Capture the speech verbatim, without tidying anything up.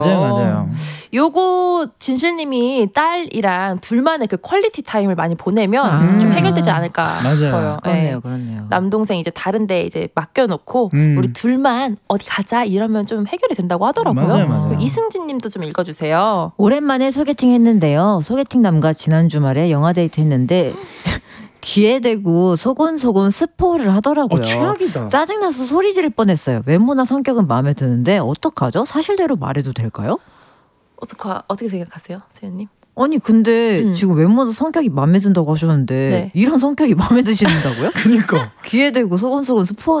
맞아요, 맞아요. 요거 진실님이 딸이랑 둘만의 그 퀄리티 타임을 많이 보내면 아. 좀 해결되지 않을까 맞아요. 싶어요. 그렇네요, 네. 그렇네요. 남동생 이제 다른데 이제 맡겨놓고 음. 우리 둘만 어디 가자 이러면 좀 해결이 된다고 하더라고요. 맞아요, 맞아요. 이승진님도 좀 읽어주세요. 오랜만에 소개팅 했는데요. 소개팅 남과 지난 주말에 영화 데이트 했는데 귀에 대고 소곤소곤 스포를 하더라고요. 어, 최악이다. 짜증나서 소리 지를 뻔했어요. 외모나 성격은 마음에 드는데 어떡하죠? 사실대로 말해도 될까요? 어떻게 어떻게 생각하세요, 수연님? 아니 근데 음. 지금 외모나 성격이 마음에 든다고 하셨는데 네. 이런 성격이 마음에 드시는다고요? 그니까. 귀에 대고 소곤소곤 스포